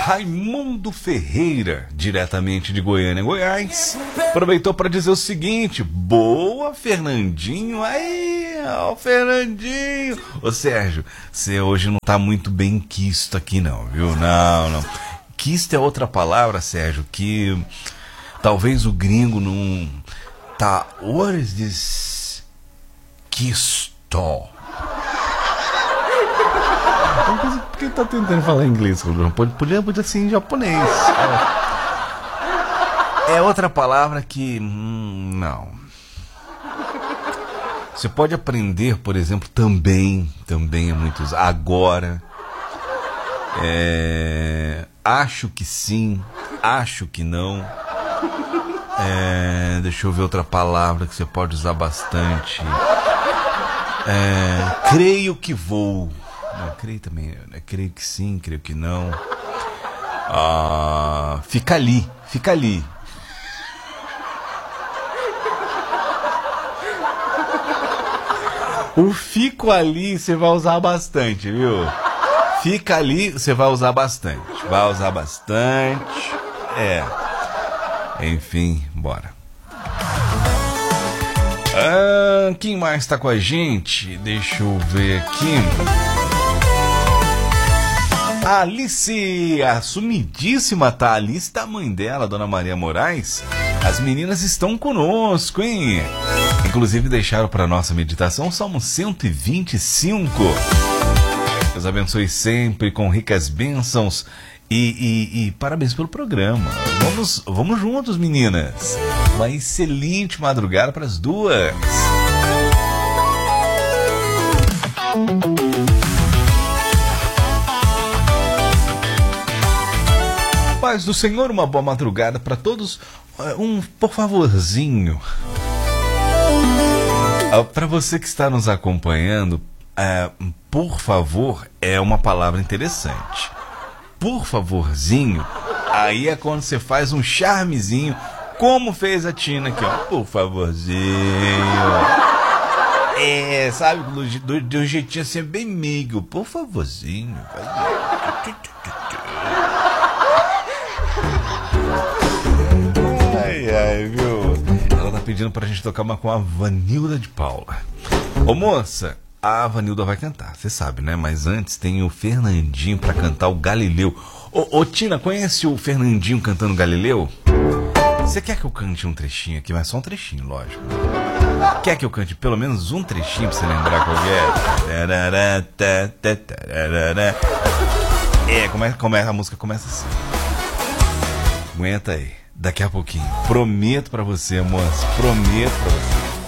Raimundo Ferreira, diretamente de Goiânia, Goiás, aproveitou para dizer o seguinte: boa, Fernandinho. Aí, ó, Fernandinho. Ô Sérgio, você hoje não tá muito bem quisto aqui não, viu? Não. Quisto é outra palavra, Sérgio, que talvez o gringo não tá. What is this? Quisto. Por que tá tentando falar inglês? Podia ser em japonês. É outra palavra que... não. Você pode aprender, por exemplo, também é muito usado. Agora. Acho que sim. Acho que não. Deixa eu ver outra palavra que você pode usar bastante. Creio que vou. Não, creio também. Creio que sim, creio que não. Fica ali. O fico ali você vai usar bastante, viu? Fica ali você vai usar bastante. Enfim, bora. Quem mais tá com a gente? Deixa eu ver aqui. A Alice, a sumidíssima, tá? A Alice da mãe dela, Dona Maria Moraes. As meninas estão conosco, hein? Inclusive deixaram para nossa meditação Salmo 125. Deus abençoe sempre com ricas bênçãos e parabéns pelo programa. Vamos juntos, meninas. Uma excelente madrugada para as duas. Paz do Senhor, uma boa madrugada para todos. Por favorzinho, para você que está nos acompanhando, por favor é uma palavra interessante. Por favorzinho, aí é quando você faz um charmezinho, como fez a Tina aqui, ó. Por favorzinho. Sabe, de um jeitinho assim, bem meigo. Por favorzinho. Ai, viu? Ela tá pedindo pra gente tocar uma com a Vanilda de Paula. Ô moça, a Vanilda vai cantar, você sabe, né? Mas antes tem o Fernandinho pra cantar o Galileu. Ô Tina, conhece o Fernandinho cantando Galileu? Você quer que eu cante um trechinho aqui? Mas só um trechinho, lógico. Quer que eu cante pelo menos um trechinho pra você lembrar qual é? A música começa assim. Aguenta aí. Daqui a pouquinho. Prometo pra você, moça. Prometo pra você.